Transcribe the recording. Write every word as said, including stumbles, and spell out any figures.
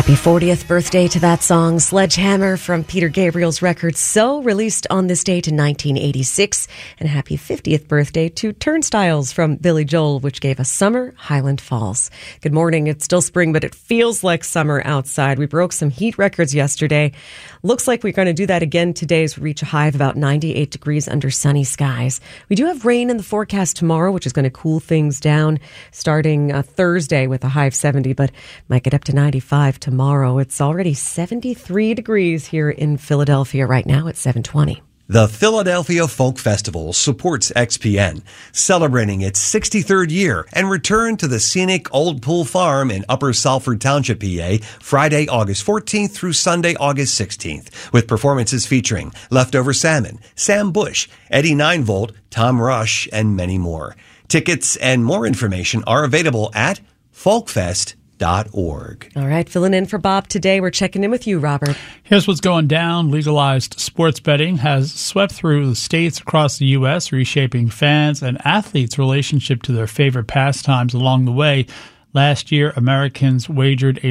Happy fortieth birthday to that song, Sledgehammer, from Peter Gabriel's record So, released on this date in nineteen eighty-six. And happy fiftieth birthday to Turnstiles from Billy Joel, which gave us Summer, Highland Falls. Good morning. It's still spring, but it feels like summer outside. We broke some heat records yesterday. Looks like we're going to do that again today as we reach a high of about ninety-eight degrees under sunny skies. We do have rain in the forecast tomorrow, which is going to cool things down starting uh, Thursday with a high of seventy, but might get up to ninety-five tomorrow. It's already seventy-three degrees here in Philadelphia right now at seven twenty. The Philadelphia Folk Festival supports X P N, celebrating its sixty-third year and return to the scenic Old Pool Farm in Upper Salford Township, P A, Friday, August fourteenth through Sunday, August sixteenth, with performances featuring Leftover Salmon, Sam Bush, Eddie nine volt, Tom Rush, and many more. Tickets and more information are available at folkfest dot org. All right, filling in for Bob today. We're checking in with you, Robert. Here's what's going down. Legalized sports betting has swept through the states across the U S, reshaping fans' and athletes' relationship to their favorite pastimes along the way. Last year, Americans wagered a